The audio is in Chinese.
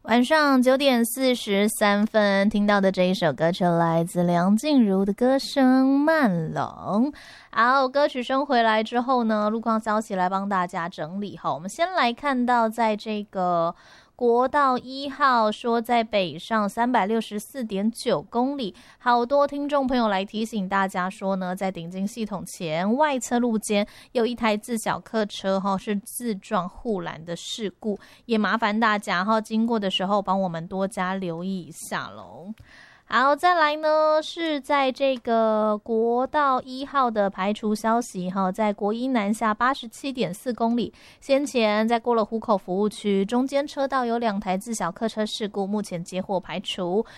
晚上9:43听到的这一首歌曲来自梁静茹的歌声《慢冷》。好，歌曲声回来之后呢，路况消息来帮大家整理。好，我们先来看到在这个国道1号说在北上364.9公里，好多听众朋友来提醒大家说呢，在顶进系统前外侧路肩有一台自小客车是自撞护栏的事故，也麻烦大家经过的时候帮我们多加留意一下咯。好，再来呢是在这个国道1号的排除消息在国一南下87.4公里，先前在过了湖口服务区中间车道有2台自小客车事故，目前接获排除。